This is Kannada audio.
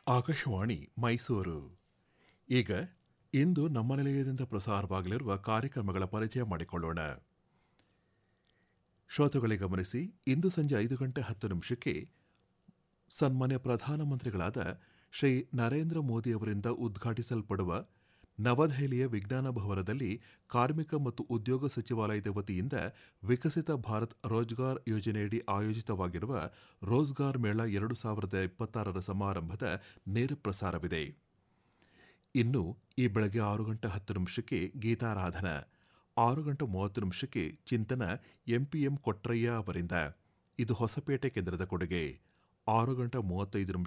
ಆಕಾಶವಾಣಿ ಮೈಸೂರು. ಈಗ ಇಂದು ನಮ್ಮ ನಿಲಯದಿಂದ ಪ್ರಸಾರವಾಗಲಿರುವ ಕಾರ್ಯಕ್ರಮಗಳ ಪರಿಚಯ ಮಾಡಿಕೊಳ್ಳೋಣ. ಶ್ರೋತೃಗಳೇ ಗಮನಿಸಿ, ಇಂದು ಸಂಜೆ 5:10 ಸನ್ಮಾನ್ಯ ಪ್ರಧಾನಮಂತ್ರಿಗಳಾದ ಶ್ರೀ ನರೇಂದ್ರ ಮೋದಿ ಅವರಿಂದ ಉದ್ಘಾಟಿಸಲ್ಪಡುವ ನವದೆಹಲಿಯ ವಿಜ್ಞಾನ ಭವನದಲ್ಲಿ ಕಾರ್ಮಿಕ ಮತ್ತು ಉದ್ಯೋಗ ಸಚಿವಾಲಯದ ವತಿಯಿಂದ ವಿಕಸಿತ ಭಾರತ್ ರೋಜ್ಗಾರ್ ಯೋಜನೆಯಡಿ ಆಯೋಜಿತವಾಗಿರುವ ರೋಜ್ಗಾರ್ ಮೇಳ 2026ರ ಸಮಾರಂಭದ ನೇರ ಪ್ರಸಾರವಿದೆ. ಇನ್ನು ಈ ಬೆಳಗ್ಗೆ 6:10 ಗೀತಾರಾಧನ, 6:30 ಚಿಂತನ ಎಂಪಿಎಂ ಕೊಟ್ರಯ್ಯ ಅವರಿಂದ. ಇದು ಹೊಸಪೇಟೆ ಕೇಂದ್ರದ ಕೊಡುಗೆ. 6:35